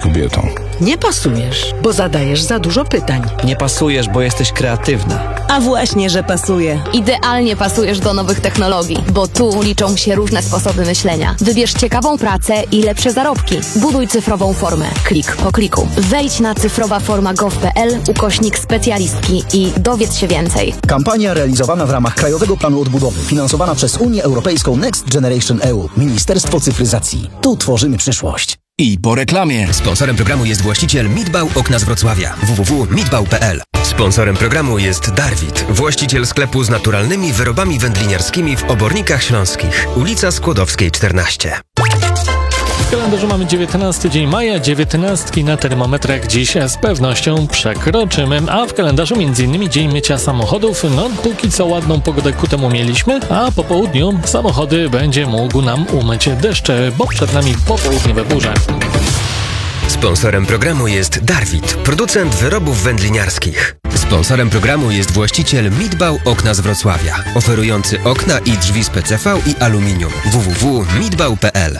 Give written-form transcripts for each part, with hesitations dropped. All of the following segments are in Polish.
kobietą. Nie pasujesz, bo zadajesz za dużo pytań. Nie pasujesz, bo jesteś kreatywna. A właśnie, że pasuje. Idealnie pasujesz do nowych technologii, bo tu liczą się różne sposoby myślenia. Wybierz ciekawą pracę i lepsze zarobki. Buduj cyfrową formę. Klik po kliku. Wejdź na cyfrowaforma.gov.pl/specjalistki i dowiedz się więcej. Kampania realizowana w ramach Krajowego Planu Odbudowy, finansowana przez Unię Europejską Next Generation EU, Ministerstwo Cyfryzacji. Tu tworzymy przyszłość. I po reklamie. Sponsorem programu jest właściciel Midbau Okna z Wrocławia. www.midbau.pl. Sponsorem programu jest Darwit, właściciel sklepu z naturalnymi wyrobami wędliniarskimi w Obornikach Śląskich. Ulica Skłodowskiej 14. W kalendarzu mamy 19 dzień maja, 19 na termometrach dziś z pewnością przekroczymy, a w kalendarzu m.in. dzień mycia samochodów. No póki co ładną pogodę ku temu mieliśmy, a po południu samochody będzie mógł nam umyć deszcz, bo przed nami popołudniowe burze. Sponsorem programu jest Darwit, producent wyrobów wędliniarskich. Sponsorem programu jest właściciel Midbau Okna z Wrocławia, oferujący okna i drzwi z PCV i aluminium. www.midbau.pl.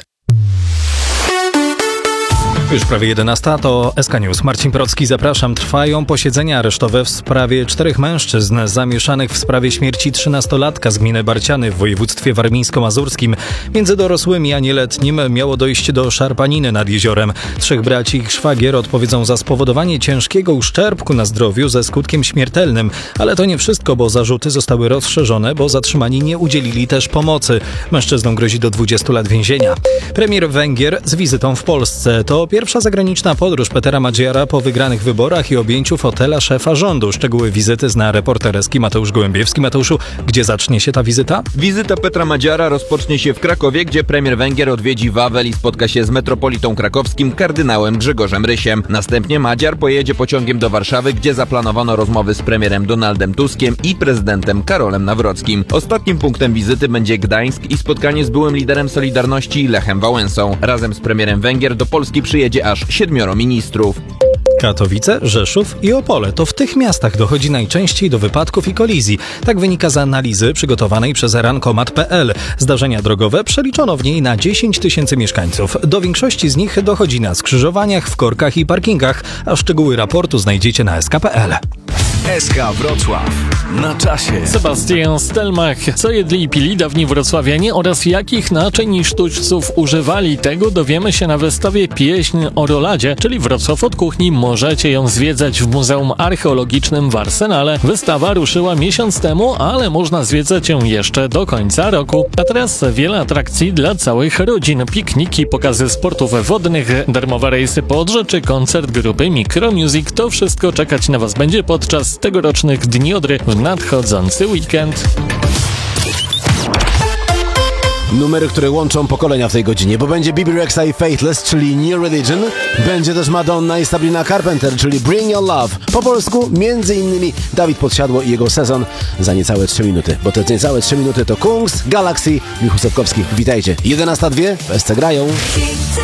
Już prawie 11, to SK News. Marcin Procki, zapraszam. Trwają posiedzenia aresztowe w sprawie 4 mężczyzn zamieszanych w sprawie śmierci 13-latka z gminy Barciany w województwie warmińsko-mazurskim. Między dorosłymi a nieletnim miało dojść do szarpaniny nad jeziorem. 3 braci i ich szwagier odpowiedzą za spowodowanie ciężkiego uszczerbku na zdrowiu ze skutkiem śmiertelnym. Ale to nie wszystko, bo zarzuty zostały rozszerzone, bo zatrzymani nie udzielili też pomocy. Mężczyznom grozi do 20 lat więzienia. Premier Węgier z wizytą w Polsce. To pierwsza zagraniczna podróż Petera Madzjara po wygranych wyborach i objęciu fotela szefa rządu. Szczegóły wizyty zna reporter Eski Mateusz Gołębiewski. Mateuszu, gdzie zacznie się ta wizyta? Wizyta Petra Madzjara rozpocznie się w Krakowie, gdzie premier Węgier odwiedzi Wawel i spotka się z metropolitą krakowskim kardynałem Grzegorzem Rysiem. Następnie Madzjar pojedzie pociągiem do Warszawy, gdzie zaplanowano rozmowy z premierem Donaldem Tuskiem i prezydentem Karolem Nawrockim. Ostatnim punktem wizyty będzie Gdańsk i spotkanie z byłym liderem Solidarności Lechem Wałęsą. Razem z premierem Węgier do Polski przyjedzie aż 7 ministrów. Katowice, Rzeszów i Opole. To w tych miastach dochodzi najczęściej do wypadków i kolizji. Tak wynika z analizy przygotowanej przez rankomat.pl. Zdarzenia drogowe przeliczono w niej na 10 000 mieszkańców. Do większości z nich dochodzi na skrzyżowaniach, w korkach i parkingach, a szczegóły raportu znajdziecie na sk.pl. SK Wrocław. Na czasie. Sebastian Stelmach. Co jedli i pili dawni wrocławianie oraz jakich naczyń i sztućców używali, tego dowiemy się na wystawie Pieśń o Roladzie, czyli Wrocław od kuchni. Możecie ją zwiedzać w Muzeum Archeologicznym w Arsenale. Wystawa ruszyła miesiąc temu, ale można zwiedzać ją jeszcze do końca roku. A teraz wiele atrakcji dla całych rodzin. Pikniki, pokazy sportów wodnych, darmowe rejsy po Odrze, koncert grupy Micromusic. To wszystko czekać na Was będzie podczas tegorocznych Dni Odry w nadchodzący weekend. Numery, które łączą pokolenia w tej godzinie, bo będzie Bibi Rexha i Faithless, czyli New Religion. Będzie też Madonna i Sabrina Carpenter, czyli Bring Your Love. Po polsku m.in. Dawid Podsiadło i jego Sezon za niecałe 3 minuty. Bo te niecałe 3 minuty to Kungs, Galaxy, Michał Sepkowski. Witajcie. 11:02 w SC grają.